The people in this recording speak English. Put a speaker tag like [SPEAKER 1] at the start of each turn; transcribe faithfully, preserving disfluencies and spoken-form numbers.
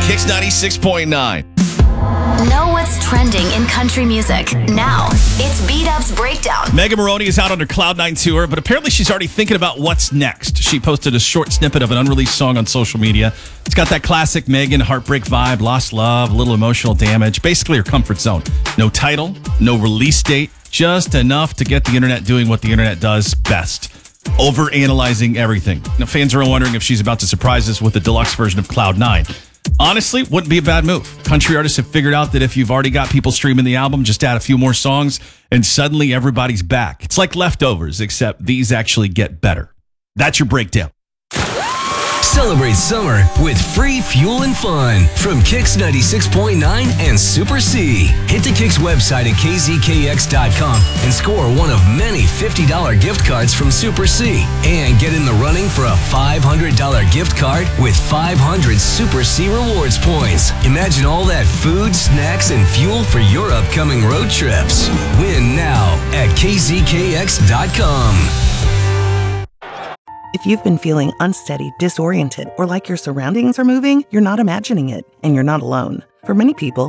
[SPEAKER 1] Kicks ninety-six point nine.
[SPEAKER 2] Know what's trending in country music. Now, it's B-Dub's Breakdown.
[SPEAKER 1] Megan Moroney is out on her Cloud nine tour, but apparently she's already thinking about what's next. She posted a short snippet of an unreleased song on social media. It's got that classic Megan heartbreak vibe, lost love, a little emotional damage, basically her comfort zone. No title, no release date, just enough to get the internet doing what the internet does best. Overanalyzing everything. Now, fans are wondering if she's about to surprise us with a deluxe version of Cloud nine. Honestly, wouldn't be a bad move. Country artists have figured out that if you've already got people streaming the album, just add a few more songs and suddenly everybody's back. It's like Leftovers, except these actually get better. That's your breakdown.
[SPEAKER 3] Celebrate summer with free fuel and fun from Kicks ninety-six point nine and Super C. Hit the Kicks website at K Z K X dot com and score one of many fifty dollars gift cards from Super C. And get in the running for a five hundred dollars gift card with five hundred Super C rewards points. Imagine all that food, snacks, and fuel for your upcoming road trips. Win now at K Z K X dot com.
[SPEAKER 4] If you've been feeling unsteady, disoriented, or like your surroundings are moving, you're not imagining it, and you're not alone. For many people,